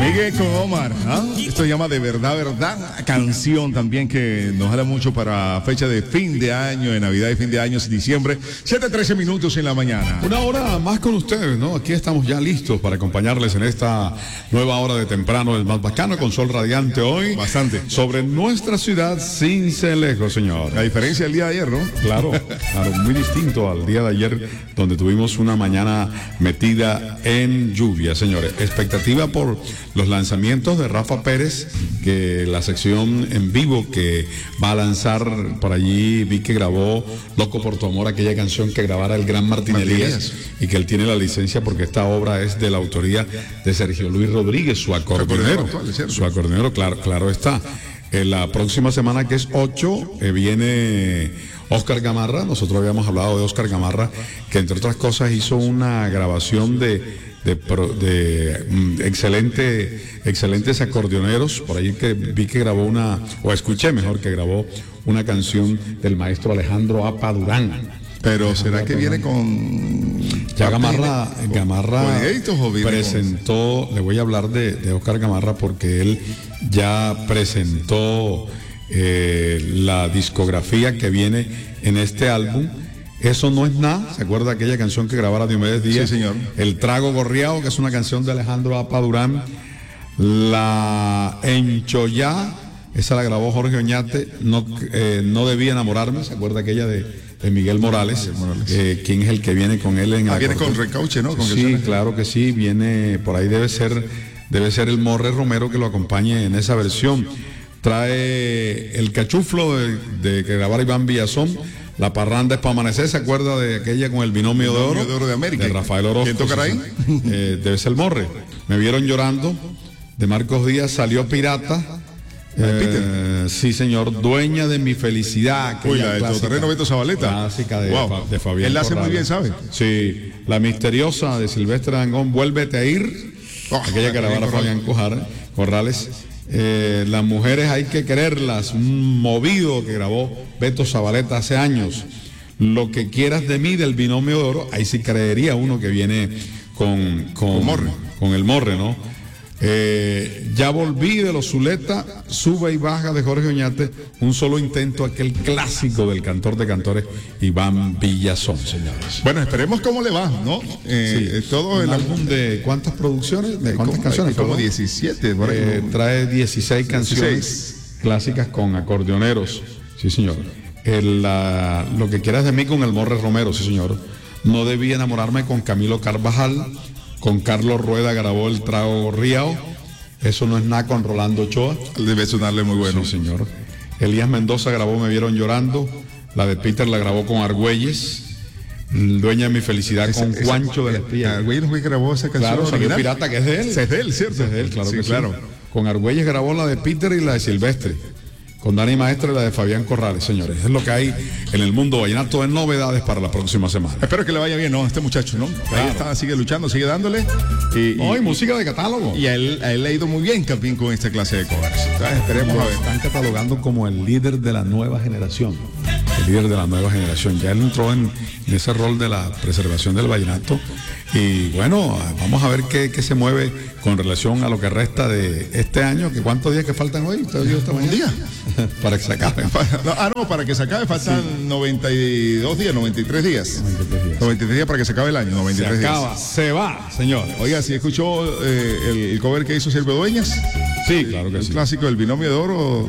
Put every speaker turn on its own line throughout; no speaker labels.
Miguel con Omar, ¿ah? Esto se llama De Verdad, Verdad, canción también que nos habla mucho para fecha de fin de año, de Navidad y fin de año, diciembre, 7:13 minutos en la mañana.
Una hora más con ustedes, ¿no? Aquí estamos ya listos para acompañarles en esta nueva hora de temprano del más bacano, con sol radiante hoy.
Bastante.
Sobre nuestra ciudad Sincelejo, señor.
La diferencia del día de ayer, ¿no?
Claro, muy distinto al día de ayer, donde tuvimos una mañana metida en lluvia, señores. Expectativa por los lanzamientos de Rafa Pérez, que la sección en vivo que va a lanzar por allí, vi que grabó Loco por tu amor, aquella canción que grabara el gran Martín Elías, y que él tiene la licencia porque esta obra es de la autoría de Sergio Luis Rodríguez, su acordeonero. Su acordeonero, claro está. La próxima semana, que es 8, viene Oscar Gamarra. Nosotros habíamos hablado de Oscar Gamarra, que entre otras cosas hizo una grabación de excelentes acordeoneros. Por ahí que vi que grabó escuché mejor que grabó una canción del maestro Alejandro Apa Durán.
Pero ¿será que viene con...?
Ya Gamarra presentó, le voy a hablar de Oscar Gamarra porque él ya presentó la discografía que viene en este álbum. Eso no es nada. ¿Se acuerda aquella canción que grabara Diomedes Díaz?
Sí, señor.
El Trago Gorriao, que es una canción de Alejandro Apa Durán. La Enchollá, esa la grabó Jorge Oñate. No debía enamorarme. ¿Se acuerda aquella de Miguel Morales? ¿Quién es el que viene con él en
viene con Recauche, ¿no?
Sí, claro que sí. Viene por ahí, debe ser el Morre Romero que lo acompañe en esa versión. Trae el cachuflo de que grabara Iván Villazón. La parranda es para amanecer. ¿Se acuerda de aquella con el binomio de oro
de América?
De Rafael Orozco.
¿Quién tocará ahí?
Debe ser Morre. Me vieron llorando, de Marcos Díaz. Salió Pirata. Sí, señor. Dueña de mi felicidad.
Uy, la de Todoterreno Beto Zabaleta.
Clásica de Fabián.
Él la hace muy bien, ¿sabe?
Sí. La misteriosa de Silvestre Dangond, Vuélvete a ir. Aquella que grabara Fabián Corrales. Las mujeres hay que quererlas, un movido que grabó Beto Zabaleta hace años. Lo que quieras de mí, del binomio de oro. Ahí sí creería uno que viene con el Morre, ¿no? Ya volví de los Zuleta, Sube y Baja de Jorge Oñate, un solo intento, aquel clásico del cantor de cantores Iván Villazón, señores.
Bueno, esperemos cómo le va, ¿no?
Todo el álbum de ¿cuántas producciones? ¿De cuántas canciones?
Como 17. Por ahí,
trae 16 canciones clásicas con acordeoneros. Sí, señor. Lo que quieras de mí con el Morre Romero, sí, señor. No debí enamorarme con Camilo Carvajal. Con Carlos Rueda grabó El Trago Gorriao. Eso no es nada con Rolando Ochoa.
Debe sonarle muy bueno.
Sí, señor. Elías Mendoza grabó Me Vieron Llorando. La de Peter la grabó con Argüelles. Dueña de mi felicidad con Juancho de la Espía.
Argüelles fue que grabó esa canción.
Claro, salió Pirata, que es de él.
Es de él, ¿cierto?
Es de él, claro
sí,
que
claro.
Sí. Con Argüelles grabó la de Peter y la de Silvestre. Con Dani Maestre y la de Fabián Corrales, señores. Es lo que hay en el mundo vallenato de novedades para la próxima semana.
Espero que le vaya bien, ¿no? A este muchacho, ¿no? Claro. Ahí está, sigue luchando, sigue dándole.
Y música de catálogo.
Y a él le ha ido muy bien también con esta clase de covers. Entonces, esperemos a ver.
Están catalogando como el líder de la nueva generación. El líder de la nueva generación. Ya él entró en ese rol de la preservación del vallenato. Y bueno, vamos a ver qué se mueve con relación a lo que resta de este año. Que ¿cuántos días que faltan hoy? ¿Usted dio esta mañana?
Un día.
Para que se acabe.
Para que se acabe faltan 92 días, 93 días. 93 días para que se acabe el año, 93
se acaba,
días.
Se va, señores.
Oiga, ¿sí escuchó el cover que hizo Silvio Dueñas?
Sí, claro que
el
sí.
El clásico del binomio de oro.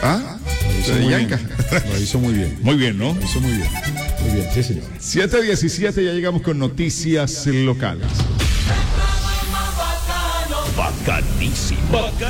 Lo hizo muy bien.
Muy bien, ¿no?
Lo hizo muy bien. Muy bien, sí, señor.
7:17, ya llegamos con noticias locales.
Bacanísimo.